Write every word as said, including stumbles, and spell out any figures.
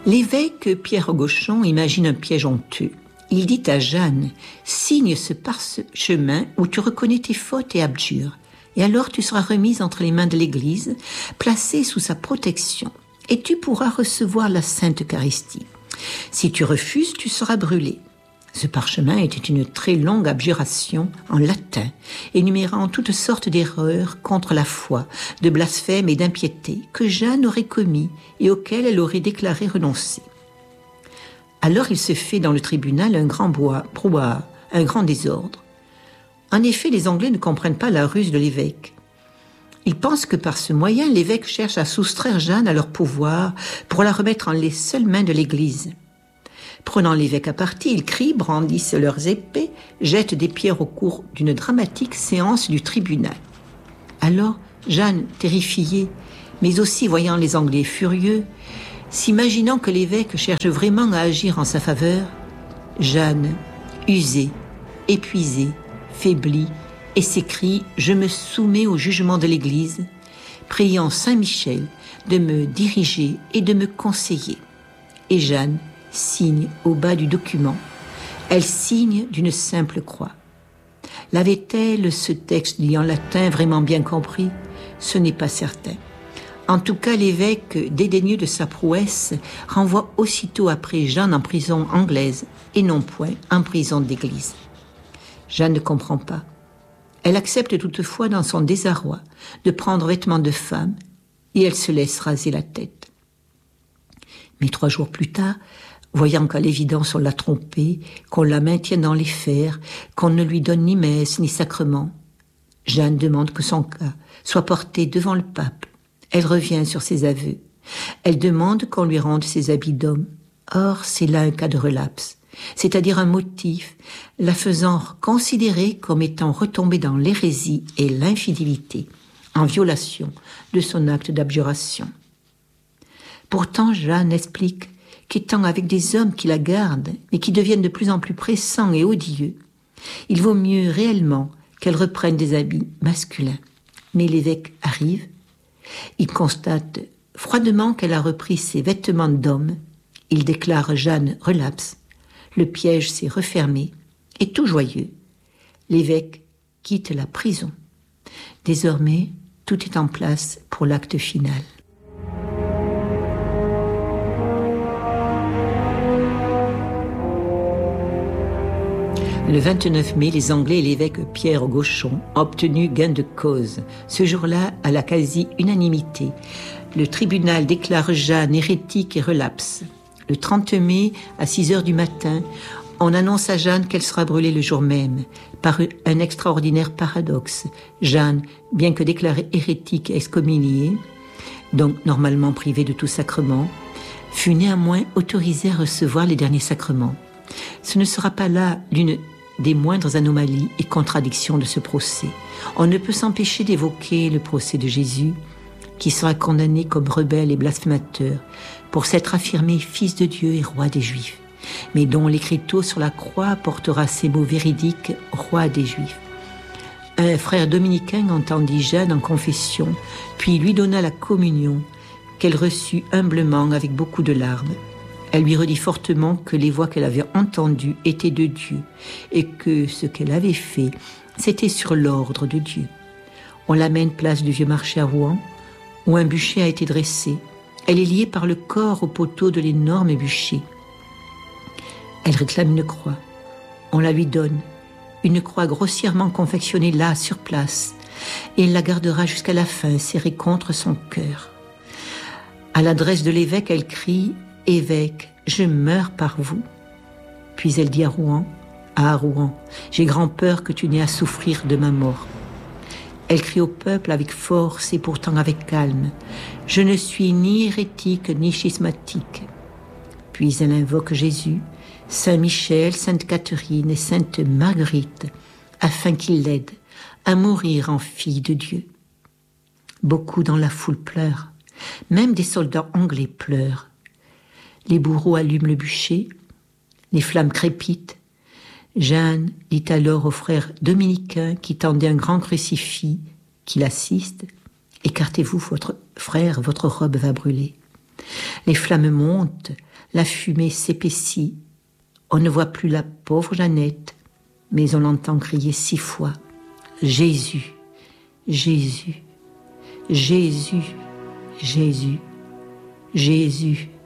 L'évêque Pierre Gauchon imagine un piège honteux. Il dit à Jeanne, « Signe ce parchemin où tu reconnais tes fautes et abjures, et alors tu seras remise entre les mains de l'Église, placée sous sa protection, et tu pourras recevoir la Sainte Eucharistie. Si tu refuses, tu seras brûlée. » Ce parchemin était une très longue abjuration en latin, énumérant toutes sortes d'erreurs contre la foi, de blasphèmes et d'impiétés que Jeanne aurait commis et auxquelles elle aurait déclaré renoncer. Alors il se fait dans le tribunal un grand brouhaha, un grand désordre. En effet, les Anglais ne comprennent pas la ruse de l'évêque. Ils pensent que par ce moyen, l'évêque cherche à soustraire Jeanne à leur pouvoir pour la remettre en les seules mains de l'Église. Prenant l'évêque à partie, ils crient, brandissent leurs épées, jettent des pierres au cours d'une dramatique séance du tribunal. Alors, Jeanne, terrifiée, mais aussi voyant les Anglais furieux, s'imaginant que l'évêque cherche vraiment à agir en sa faveur, Jeanne, usée, épuisée, faiblie, et s'écrie « Je me soumets au jugement de l'Église, priant Saint Michel de me diriger et de me conseiller. » Et Jeanne signe au bas du document. Elle signe d'une simple croix. L'avait-elle, ce texte dit en latin, vraiment bien compris? Ce n'est pas certain. En tout cas, l'évêque, dédaigneux de sa prouesse, renvoie aussitôt après Jeanne en prison anglaise et non point en prison d'église. Jeanne ne comprend pas. Elle accepte toutefois dans son désarroi de prendre vêtements de femme et elle se laisse raser la tête. Mais trois jours plus tard, voyant qu'à l'évidence on l'a trompée, qu'on la maintient dans les fers, qu'on ne lui donne ni messe ni sacrement, Jeanne demande que son cas soit porté devant le pape. Elle revient sur ses aveux. Elle demande qu'on lui rende ses habits d'homme. Or, c'est là un cas de relapse, c'est-à-dire un motif la faisant considérer comme étant retombée dans l'hérésie et l'infidélité, en violation de son acte d'abjuration. Pourtant, Jeanne explique qu'étant avec des hommes qui la gardent, mais qui deviennent de plus en plus pressants et odieux, il vaut mieux réellement qu'elle reprenne des habits masculins. Mais l'évêque arrive, il constate froidement qu'elle a repris ses vêtements d'homme, il déclare Jeanne relapse, le piège s'est refermé, et tout joyeux, l'évêque quitte la prison. Désormais, tout est en place pour l'acte final. Le vingt-neuf mai, les Anglais et l'évêque Pierre Gauchon ont obtenu gain de cause. Ce jour-là, à la quasi-unanimité, le tribunal déclare Jeanne hérétique et relapse. Le trente mai, à six heures du matin, on annonce à Jeanne qu'elle sera brûlée le jour même, par un extraordinaire paradoxe. Jeanne, bien que déclarée hérétique et excommuniée, donc normalement privée de tout sacrement, fut néanmoins autorisée à recevoir les derniers sacrements. Ce ne sera pas là l'une des moindres anomalies et contradictions de ce procès. On ne peut s'empêcher d'évoquer le procès de Jésus, qui sera condamné comme rebelle et blasphémateur pour s'être affirmé fils de Dieu et roi des Juifs, mais dont l'écriteau sur la croix portera ces mots véridiques, roi des Juifs. Un frère dominicain entendit Jeanne en confession, puis lui donna la communion, qu'elle reçut humblement avec beaucoup de larmes. Elle lui redit fortement que les voix qu'elle avait entendues étaient de Dieu et que ce qu'elle avait fait, c'était sur l'ordre de Dieu. On l'amène place du Vieux Marché à Rouen, où un bûcher a été dressé. Elle est liée par le corps au poteau de l'énorme bûcher. Elle réclame une croix. On la lui donne, une croix grossièrement confectionnée là, sur place, et elle la gardera jusqu'à la fin, serrée contre son cœur. À l'adresse de l'évêque, elle crie « Évêque, je meurs par vous ». Puis elle dit à Rouen « Ah, Rouen, j'ai grand peur que tu n'aies à souffrir de ma mort ». Elle crie au peuple avec force et pourtant avec calme « Je ne suis ni hérétique ni schismatique ». Puis elle invoque Jésus, Saint Michel, Sainte Catherine et Sainte Marguerite, afin qu'ils l'aident à mourir en fille de Dieu. Beaucoup dans la foule pleurent, même des soldats anglais pleurent. Les bourreaux allument le bûcher, les flammes crépitent. Jeanne dit alors au frère dominicain qui tendait un grand crucifix, qui l'assiste, « Écartez-vous, votre frère, votre robe va brûler ». Les flammes montent, la fumée s'épaissit. On ne voit plus la pauvre Jeannette, mais on l'entend crier six fois « Jésus, Jésus, Jésus, Jésus, Jésus, Jésus ».